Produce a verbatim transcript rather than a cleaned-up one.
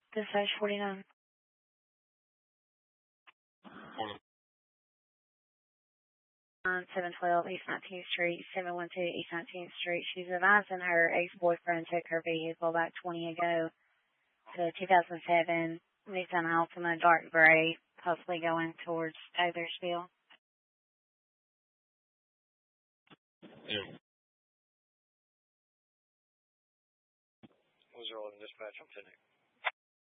Dispatch forty-nine. seven twelve East nineteenth Street, seven one two East nineteenth Street. She's advising her ex-boyfriend took her vehicle about twenty ago to two thousand seven Nissan Altima dark gray, possibly going towards Taylorsville. Yeah. Was there all in dispatch? I'm sitting